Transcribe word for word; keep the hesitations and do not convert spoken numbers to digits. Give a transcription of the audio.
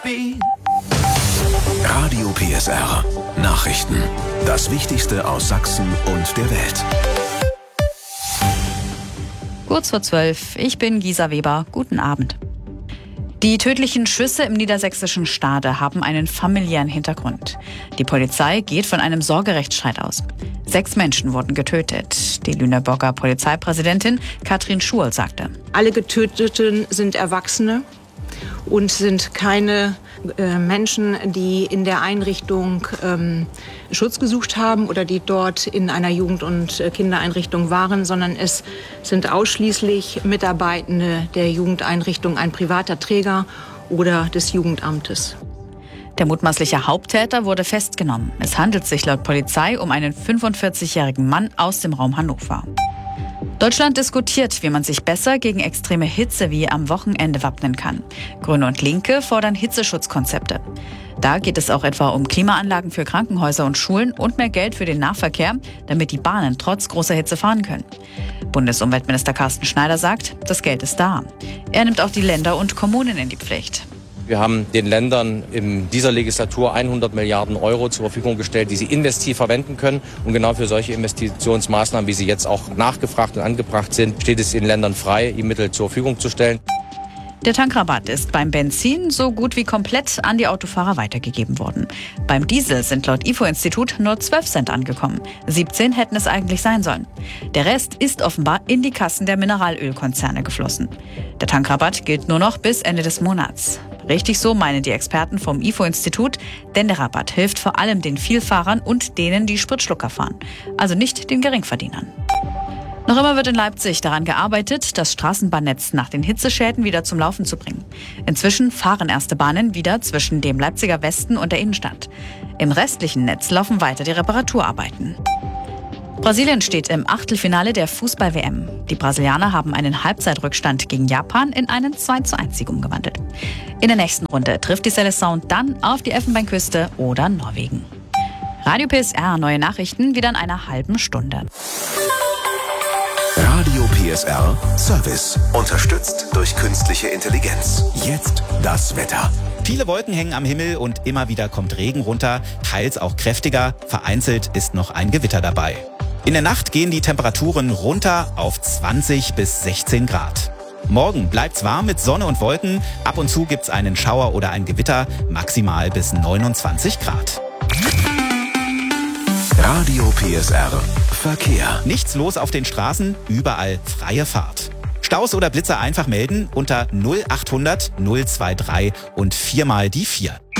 Radio P S R. Nachrichten. Das Wichtigste aus Sachsen und der Welt. Kurz vor zwölf. Ich bin Gisa Weber. Guten Abend. Die tödlichen Schüsse im niedersächsischen Stade haben einen familiären Hintergrund. Die Polizei geht von einem Sorgerechtsstreit aus. Sechs Menschen wurden getötet. Die Lüneburger Polizeipräsidentin Katrin Schurl sagte: Alle Getöteten sind Erwachsene und sind keine äh, Menschen, die in der Einrichtung ähm, Schutz gesucht haben oder die dort in einer Jugend- und äh, Kindereinrichtung waren, sondern es sind ausschließlich Mitarbeitende der Jugendeinrichtung, ein privater Träger oder des Jugendamtes. Der mutmaßliche Haupttäter wurde festgenommen. Es handelt sich laut Polizei um einen fünfundvierzigjährigen Mann aus dem Raum Hannover. Deutschland diskutiert, wie man sich besser gegen extreme Hitze wie am Wochenende wappnen kann. Grüne und Linke fordern Hitzeschutzkonzepte. Da geht es auch etwa um Klimaanlagen für Krankenhäuser und Schulen und mehr Geld für den Nahverkehr, damit die Bahnen trotz großer Hitze fahren können. Bundesumweltminister Carsten Schneider sagt, das Geld ist da. Er nimmt auch die Länder und Kommunen in die Pflicht. Wir haben den Ländern in dieser Legislatur hundert Milliarden Euro zur Verfügung gestellt, die sie investiv verwenden können. Und genau für solche Investitionsmaßnahmen, wie sie jetzt auch nachgefragt und angebracht sind, steht es den Ländern frei, die Mittel zur Verfügung zu stellen. Der Tankrabatt ist beim Benzin so gut wie komplett an die Autofahrer weitergegeben worden. Beim Diesel sind laut I F O-Institut nur zwölf Cent angekommen. siebzehn hätten es eigentlich sein sollen. Der Rest ist offenbar in die Kassen der Mineralölkonzerne geflossen. Der Tankrabatt gilt nur noch bis Ende des Monats. Richtig so meinen die Experten vom I F O-Institut, denn der Rabatt hilft vor allem den Vielfahrern und denen, die Spritschlucker fahren. Also nicht den Geringverdienern. Noch immer wird in Leipzig daran gearbeitet, das Straßenbahnnetz nach den Hitzeschäden wieder zum Laufen zu bringen. Inzwischen fahren erste Bahnen wieder zwischen dem Leipziger Westen und der Innenstadt. Im restlichen Netz laufen weiter die Reparaturarbeiten. Brasilien steht im Achtelfinale der Fußball-W M. Die Brasilianer haben einen Halbzeitrückstand gegen Japan in einen zwei zu eins Sieg umgewandelt. In der nächsten Runde trifft die Seleção dann auf die Elfenbeinküste oder Norwegen. Radio P S R, neue Nachrichten wieder in einer halben Stunde. Radio P S R Service. Unterstützt durch künstliche Intelligenz. Jetzt das Wetter. Viele Wolken hängen am Himmel und immer wieder kommt Regen runter, teils auch kräftiger. Vereinzelt ist noch ein Gewitter dabei. In der Nacht gehen die Temperaturen runter auf zwanzig bis sechzehn Grad. Morgen bleibt's warm mit Sonne und Wolken. Ab und zu gibt's einen Schauer oder ein Gewitter, maximal bis neunundzwanzig Grad. Radio P S R Verkehr. Nichts los auf den Straßen, überall freie Fahrt. Staus oder Blitzer einfach melden unter null achthundert null drei drei und viermal die vier.